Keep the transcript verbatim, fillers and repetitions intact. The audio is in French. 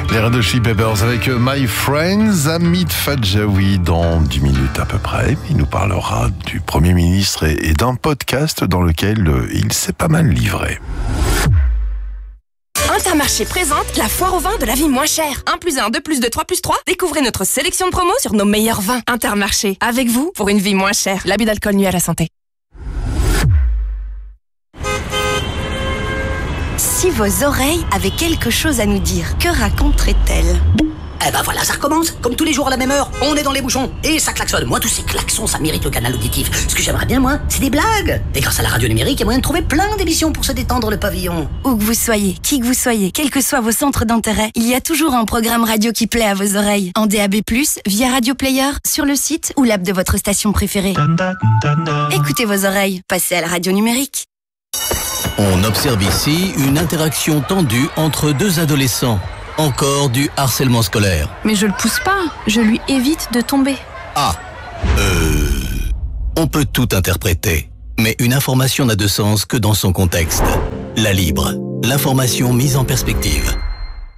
Les Red Hot Chili Peppers avec My Friends, Hamid Fadjaoui dans dix minutes à peu près. Il nous parlera du Premier ministre et, et d'un podcast dans lequel euh, il s'est pas mal livré. Intermarché présente la foire au vin de la vie moins chère. un plus un, deux plus deux, trois plus trois. Découvrez notre sélection de promos sur nos meilleurs vins. Intermarché, avec vous pour une vie moins chère. L'abus d'alcool nuit à la santé. Si vos oreilles avaient quelque chose à nous dire, que raconteraient-elles ? Eh ben voilà, ça recommence. Comme tous les jours à la même heure, on est dans les bouchons. Et ça klaxonne. Moi, tous ces klaxons, ça mérite le canal auditif. Ce que j'aimerais bien, moi, c'est des blagues. Et grâce à la radio numérique, il y a moyen de trouver plein d'émissions pour se détendre le pavillon. Où que vous soyez, qui que vous soyez, quels que soient vos centres d'intérêt, il y a toujours un programme radio qui plaît à vos oreilles. En D A B plus, via Radio Player, sur le site ou l'app de votre station préférée. Écoutez vos oreilles, passez à la radio numérique. On observe ici une interaction tendue entre deux adolescents. Encore du harcèlement scolaire. Mais je le pousse pas, je lui évite de tomber. Ah, euh... On peut tout interpréter, mais une information n'a de sens que dans son contexte. La Libre, l'information mise en perspective.